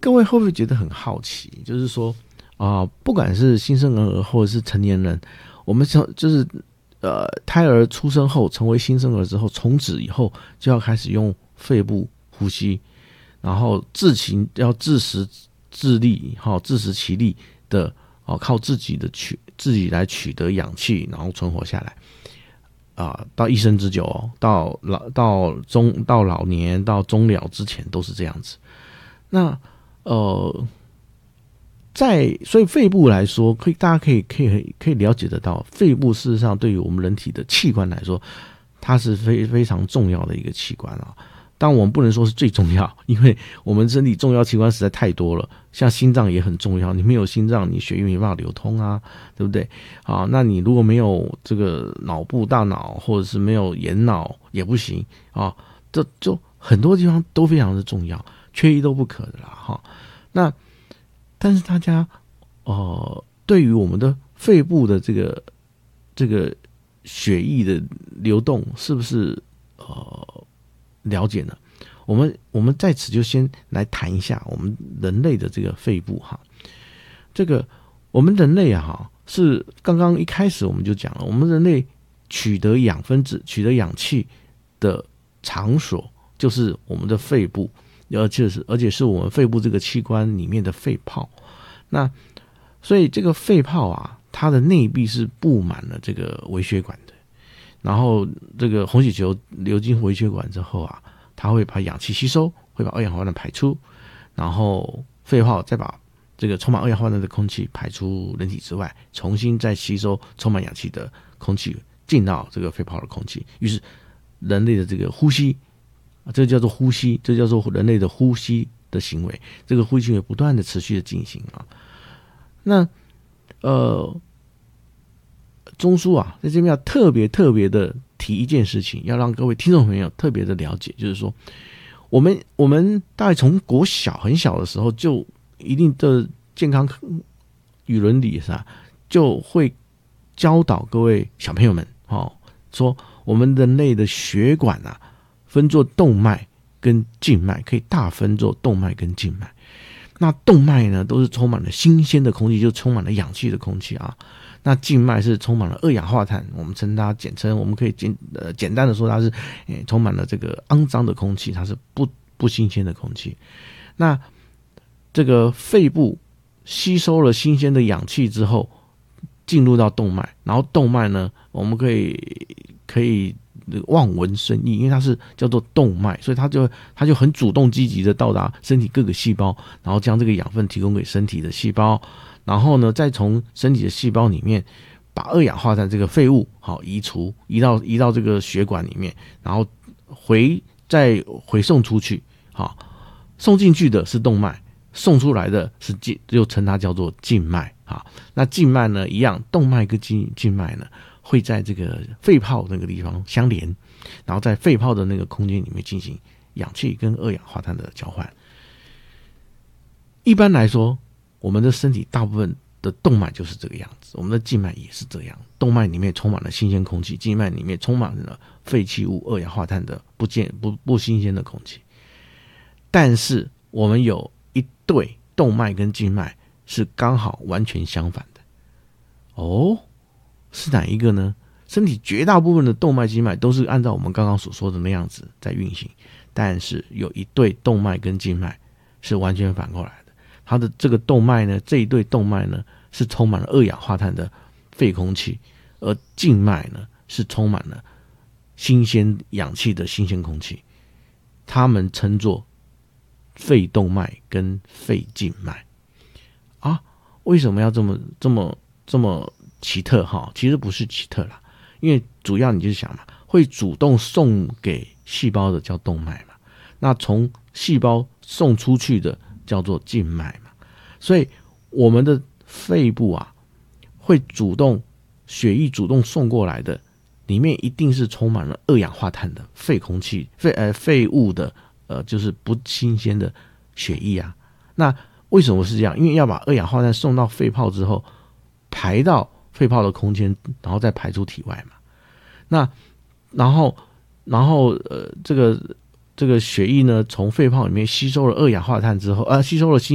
各位会不会觉得很好奇？就是说不管是新生儿或者是成年人，我们就是胎儿出生后成为新生儿之后，从此以后就要开始用肺部呼吸，然后要自食自力，自食其力的靠自己来取得氧气，然后存活下来到一生之久到老年到终了之前都是这样子。那所以肺部来说，大家可以了解得到，肺部事实上对于我们人体的器官来说，它是非常重要的一个器官啊。当然我们不能说是最重要，因为我们身体重要器官实在太多了，像心脏也很重要，你没有心脏，你血液没办法流通啊，对不对？那你如果没有这个脑部大脑，或者是没有眼脑也不行这就很多地方都非常的重要，缺一都不可的啦但是大家对于我们的肺部的这个血液的流动是不是了解呢？我们在此就先来谈一下我们人类的这个肺部这个我们人类是刚刚一开始我们就讲了，我们人类取得氧分子、取得氧气的场所就是我们的肺部，而且是我们肺部这个器官里面的肺泡。那所以这个肺泡它的内壁是布满了这个微血管的，然后这个红血球流进微血管之后它会把氧气吸收，会把二氧化碳排出，然后肺泡再把这个充满二氧化碳的空气排出人体之外，重新再吸收充满氧气的空气进到这个肺泡的空气，于是人类的这个呼吸，这叫做呼吸，这叫做人类的呼吸的行为，这个呼吸行为不断的持续的进行那中枢在这边要特别的提一件事情，要让各位听众朋友特别的了解，就是说我们大概从国小很小的时候就一定的健康与伦理就会教导各位小朋友们说我们人类的血管分作动脉跟静脉，可以大分作动脉跟静脉。那动脉呢都是充满了新鲜的空气，就充满了氧气的空气那静脉是充满了二氧化碳，我们称它简称，我们可以简单的说它是充满了这个肮脏的空气，它是不新鲜的空气。那这个肺部吸收了新鲜的氧气之后，进入到动脉，然后动脉呢，我们可以望闻生义，因为它是叫做动脉，所以它就很主动积极的到达身体各个细胞，然后将这个养分提供给身体的细胞，然后呢再从身体的细胞里面把二氧化碳这个废物移到这个血管里面，然后再回送出去送进去的是动脉，送出来的是就称它叫做静脉那静脉呢一样，动脉跟静脉呢会在这个肺泡那个地方相连，然后在肺泡的那个空间里面进行氧气跟二氧化碳的交换。一般来说，我们的身体大部分的动脉就是这个样子，我们的静脉也是这样，动脉里面充满了新鲜空气，静脉里面充满了废弃物、二氧化碳的不新鲜的空气。但是我们有一对动脉跟静脉是刚好完全相反的是哪一个呢？身体绝大部分的动脉静脉都是按照我们刚刚所说的那样子在运行，但是有一对动脉跟静脉是完全反过来的。它的这个动脉呢，这一对动脉呢是充满了二氧化碳的废空气，而静脉呢是充满了新鲜氧气的新鲜空气，它们称作肺动脉跟肺静脉为什么要这么奇特其实不是奇特啦，因为主要你就想嘛，会主动送给细胞的叫动脉嘛，那从细胞送出去的叫做静脉嘛，所以我们的肺部会血液主动送过来的，里面一定是充满了二氧化碳的废空气、废物的就是不新鲜的血液那为什么是这样？因为要把二氧化碳送到肺泡之后，排到肺泡的空间，然后再排出体外嘛。那然后这个血液呢，从肺泡里面吸收了二氧化碳之后，吸收了新